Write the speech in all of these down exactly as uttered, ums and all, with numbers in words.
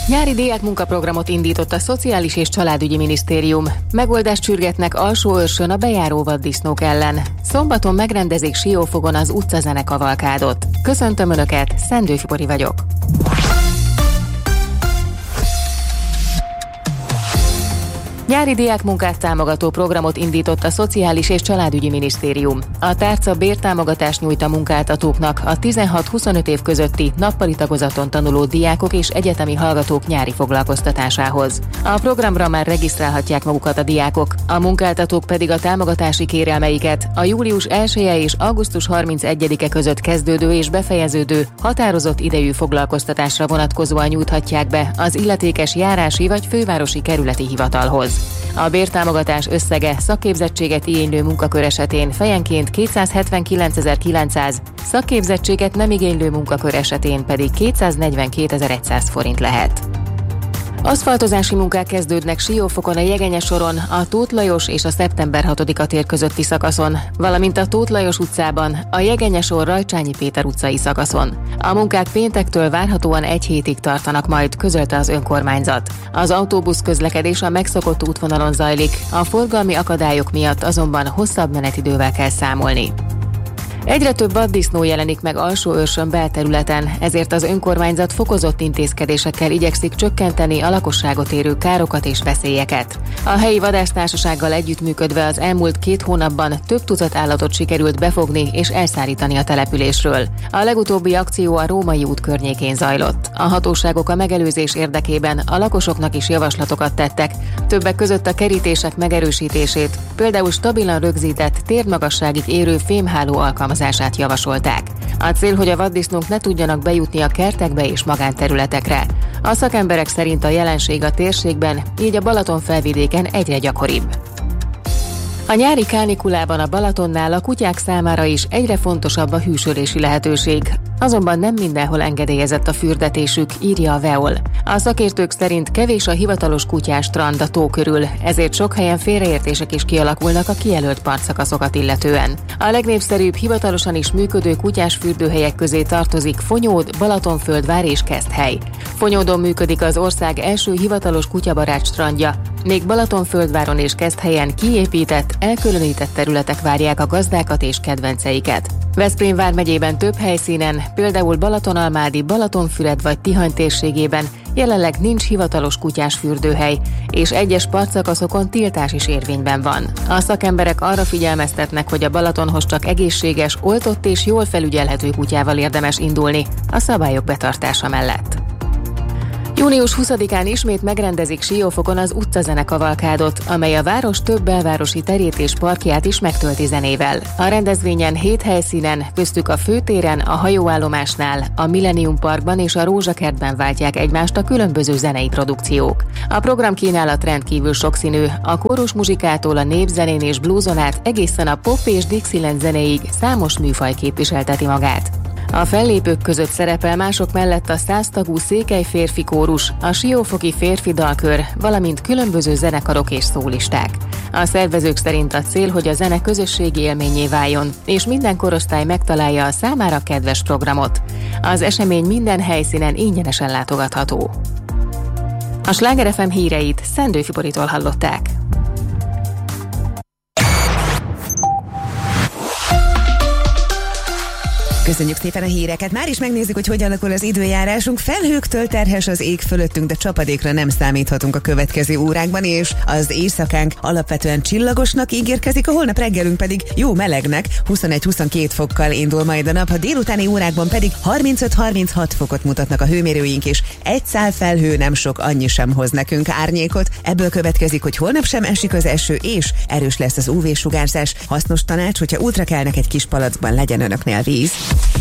Nyári diákmunkaprogramot indított a Szociális és Családügyi Minisztérium. Megoldást sürgetnek Alsóőrsön a bejáró vaddisznók ellen. Szombaton megrendezik Siófogon az utcazene kavalkádot. Köszöntöm Önöket, Szendő Fibori vagyok. Nyári diákmunkát támogató programot indított a Szociális és Családügyi Minisztérium. A tárca bértámogatást nyújt a munkáltatóknak a tizenhat-huszonöt év közötti nappali tagozaton tanuló diákok és egyetemi hallgatók nyári foglalkoztatásához. A programra már regisztrálhatják magukat a diákok, a munkáltatók pedig a támogatási kérelmeiket a július elseje és augusztus harmincegyedike között kezdődő és befejeződő határozott idejű foglalkoztatásra vonatkozóan nyújthatják be az illetékes járási vagy fővárosi kerületi hivatalhoz. A bértámogatás összege szakképzettséget igénylő munkakör esetén fejenként kétszázhetvenkilencezer-kilencszáz, szakképzettséget nem igénylő munkakör esetén pedig kétszáznegyvenkétezer-száz forint lehet. Aszfaltozási munkák kezdődnek Siófokon a Jegenye soron, a Tóth Lajos és a szeptember hatodika tér közötti szakaszon, valamint a Tóth Lajos utcában, a Jegenye sor Rajcsányi Péter utcai szakaszon. A munkák péntektől várhatóan egy hétig tartanak majd, közölte az önkormányzat. Az autóbusz közlekedés a megszokott útvonalon zajlik, a forgalmi akadályok miatt azonban hosszabb menetidővel kell számolni. Egyre több vaddisznó jelenik meg Alsóőrsön belterületen, ezért az önkormányzat fokozott intézkedésekkel igyekszik csökkenteni a lakosságot érő károkat és veszélyeket. A helyi vadásztársasággal együttműködve az elmúlt két hónapban több tucat állatot sikerült befogni és elszárítani a településről. A legutóbbi akció a Római út környékén zajlott. A hatóságok a megelőzés érdekében a lakosoknak is javaslatokat tettek, többek között a kerítések megerősítését, például stabilan rögzített térmagasságig érő fémháló alkalmazását javasolták. A cél, hogy a vaddisznók ne tudjanak bejutni a kertekbe és magánterületekre. A szakemberek szerint a jelenség a térségben, így a Balaton felvidéken egyre gyakoribb. A nyári kánikulában a Balatonnál a kutyák számára is egyre fontosabb a hűsölési lehetőség. Azonban nem mindenhol engedélyezett a fürdetésük, írja a Veol. A szakértők szerint kevés a hivatalos kutyás strand a tó körül, ezért sok helyen félreértések is kialakulnak a kijelölt partszakaszokat illetően. A legnépszerűbb hivatalosan is működő kutyás fürdőhelyek közé tartozik Fonyód, Balatonföldvár és Keszthely. Fonyódon működik az ország első hivatalos kutyabarát strandja, még Balatonföldváron és Keszthelyen kiépített, elkülönített területek várják a gazdákat és kedvenceiket. Veszprém vármegyében több helyszínen, például Balatonalmádi, Balatonfüred vagy Tihany térségében jelenleg nincs hivatalos kutyás fürdőhely, és egyes partszakaszokon tiltás is érvényben van. A szakemberek arra figyelmeztetnek, hogy a Balatonhoz csak egészséges, oltott és jól felügyelhető kutyával érdemes indulni, a szabályok betartása mellett. június huszadikán ismét megrendezik Siófokon az utcazene kavalkádot, amely a város több belvárosi terét és parkját is megtölti zenével. A rendezvényen hét helyszínen, köztük a főtéren, a hajóállomásnál, a Millennium Parkban és a Rózsakertben váltják egymást a különböző zenei produkciók. A programkínálat rendkívül sokszínű, a kórusmuzsikától a népzenén és blueson át egészen a pop és Dixieland zenéig számos műfaj képviselteti magát. A fellépők között szerepel mások mellett a száztagú Székely férfi kórus, a Siófoki férfi dalkör, valamint különböző zenekarok és szólisták. A szervezők szerint a cél, hogy a zene közösségi élményé váljon, és minden korosztály megtalálja a számára kedves programot. Az esemény minden helyszínen ingyenesen látogatható. A Sláger ef em híreit Szendő Fiboritól hallották. Köszönjük szépen a híreket. Már is megnézzük, hogy hogyan alakul az időjárásunk. Felhőktől terhes az ég fölöttünk, de csapadékra nem számíthatunk a következő órákban, és az éjszakánk alapvetően csillagosnak ígérkezik, a holnap reggelünk pedig jó melegnek, huszonegy-huszonkettő fokkal indul majd a nap, a délutáni órákban pedig harmincöt-harminchat fokot mutatnak a hőmérőink, és egy szál felhő nem sok, annyi sem hoz nekünk árnyékot. Ebből következik, hogy holnap sem esik az eső, és erős lesz az ú vé-sugárzás. Hasznos tanács, hogyha útra kelnek, egy kis palackban legyen önöknél víz.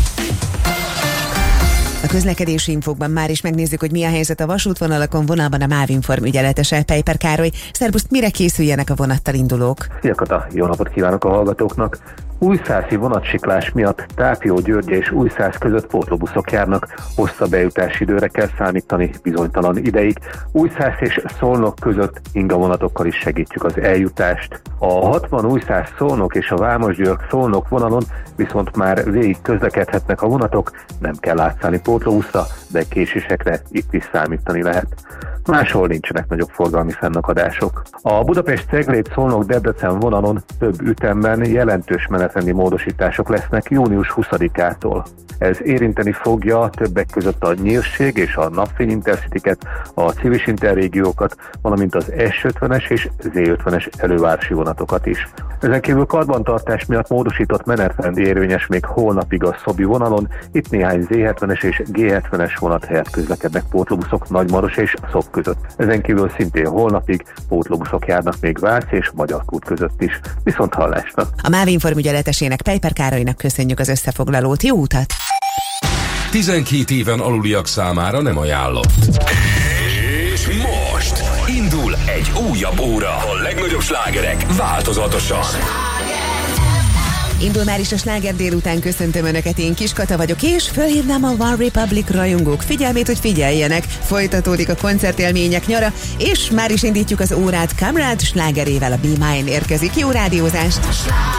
A közlekedési infókban már is megnézzük, hogy mi a helyzet a vasútvonalakon, vonalban a Mávinform ügyeletese, Pejper Károly. Szerbusz, mire készüljenek a vonattal indulók? Szia Kata, jó napot kívánok a hallgatóknak! Újszászi vonatsiklás miatt Tápió-Györgye és Újszász között pótlóbuszok járnak, hosszabb eljutási időre kell számítani bizonytalan ideig. Újszász és Szolnok között ingavonatokkal is segítjük az eljutást. A hatvan Újszász-Szolnok és a Vámosgyörgy-Szolnok vonalon viszont már végig közlekedhetnek a vonatok, nem kell átszállni pótlóbuszra, de késésekre itt is számítani lehet. Máshol nincsenek nagyobb forgalmi fennakadások. A Budapest-Cegléd-Szolnok-Debrecen vonalon több ütemben jelentős menetrendi módosítások lesznek június huszadikától. Ez érinteni fogja többek között a Nyírség és a Napfény Intercityket, a Civis Interrégiókat, valamint az S ötvenes és Z ötvenes elővárosi vonatokat is. Ezen kívül karbantartás miatt módosított menetrend érvényes még holnapig a Szobi vonalon, itt néhány Z hetvenes és G hetvenes vonat helyett közlekednek pótlóbuszok Nagymaros és Szob között. Ezen kívül szintén holnapig pótlóbuszok járnak még Váci és Magyarkút között is. Viszont hallásra! A MÁV Inform ügyeletesének, Pejper Károlynak köszönjük az összefoglalót. Jó utat! tizenkét éven aluliak számára nem ajánlott. És most indul egy újabb óra. A legnagyobb slágerek változatosan. Indul már is a Sláger délután, köszöntöm Önöket, én Kis Kata vagyok, és fölhívnám a One Republic rajongók figyelmét, hogy figyeljenek. Folytatódik a koncertélmények nyara, és már is indítjuk az órát. Kamrad slágerével, a Be Mine érkezik. Jó rádiózást!